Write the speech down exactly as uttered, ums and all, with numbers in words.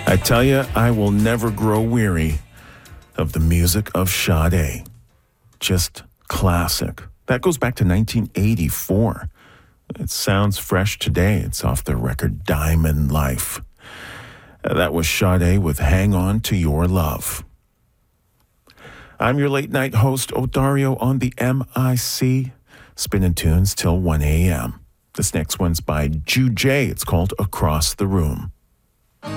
I tell you, I will never grow weary of the music of Sade. Just classic. That goes back to nineteen eighty-four. It sounds fresh today. It's off the record Diamond Life. Uh, That was Sade with Hang On to Your Love. I'm your late night host, Odario, on the M I C, spinning tunes till one a.m. This next one's by Ju J. It's called Across the Room.